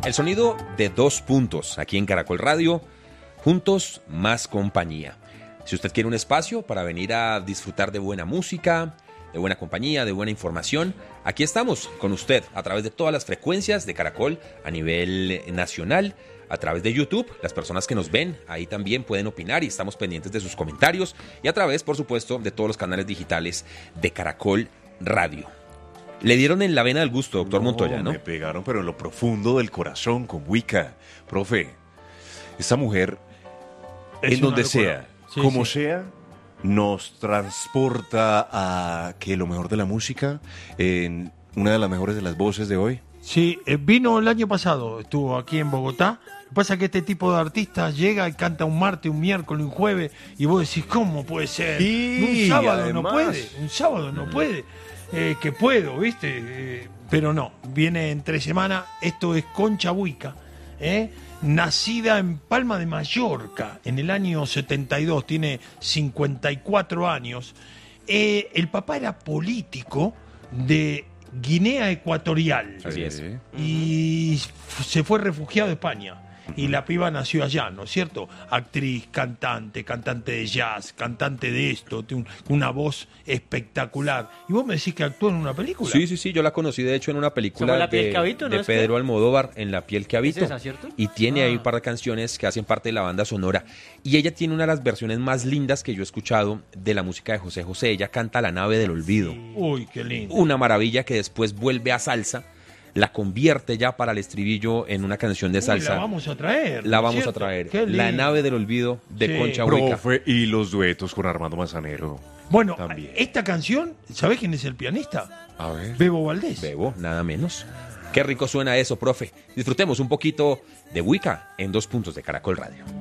El sonido de 2 puntos aquí en Caracol Radio, juntos más compañía. Si usted quiere un espacio para venir a disfrutar de buena música, de buena compañía, de buena información, aquí estamos con usted a través de todas las frecuencias de Caracol a nivel nacional, a través de YouTube. Las personas que nos ven ahí también pueden opinar y estamos pendientes de sus comentarios, y a través, por supuesto, de todos los canales digitales de Caracol Radio. Le dieron en la vena del gusto, doctor Montoya, ¿no? Me pegaron, pero en lo profundo del corazón, con Wicca. Profe, esta mujer, Es en donde una locura. sea, Sí, como sí. sea, nos transporta a que lo mejor de la música, en una de las mejores de las voces de hoy. Sí, vino el año pasado, estuvo aquí en Bogotá. Lo que pasa es que este tipo de artistas llega y canta un martes, un miércoles, un jueves, y vos decís, ¿cómo puede ser? Sí, un sábado además. no puede, un sábado no puede. Que puedo, ¿viste? Pero no, viene entre semana. Esto es Concha Wicca, nacida en Palma de Mallorca en el año 72, tiene 54 años. El papá era político de Guinea Ecuatorial. Así es. Y se fue refugiado a España. Y la piba nació allá, ¿no es cierto? Actriz, cantante de jazz, cantante de esto, tiene una voz espectacular. Y vos me decís que actuó en una película. Sí, yo la conocí de hecho en una película ¿Somos la piel que habito, no de es que? Pedro Almodóvar, En la piel que habito. ¿Es esa, cierto? Y tiene ahí Ah. un par de canciones que hacen parte de la banda sonora. Y ella tiene una de las versiones más lindas que yo he escuchado de la música de José José. Ella canta La nave del olvido. Uy, qué lindo. Una maravilla que después vuelve a salsa, la convierte ya para el estribillo en una canción de Uy, salsa. la vamos a traer. La ¿no es vamos a cierto? traer. Qué La lindo. nave del olvido de Sí. Concha Wicca. Profe, y los duetos con Armando Manzanero. Bueno, También. esta canción, ¿sabés quién es el pianista? A ver. Bebo Valdés. Bebo, nada menos. Qué rico suena eso, profe. Disfrutemos un poquito de Wicca en 2 puntos de Caracol Radio.